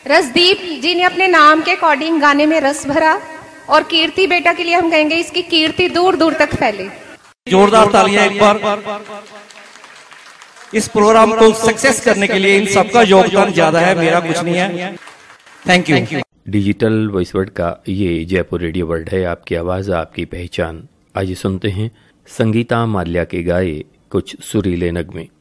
रसदीप जी ने अपने नाम के अकॉर्डिंग गाने में रस भरा, और कीर्ति बेटा के लिए हम कहेंगे इसकी कीर्ति दूर दूर तक फैले। जोरदार तालियां एक बार। इस प्रोग्राम को सक्सेस करने के लिए इन सबका योगदान ज्यादा है, मेरा कुछ नहीं है। Thank you. Digital voice world का ये जयपुर रेडियो वर्ल्ड है, आपकी आवाज़ आपकी पहचान। आइए सुनते हैं संगीता माल्या के गाए कुछ सुरीले नगमे।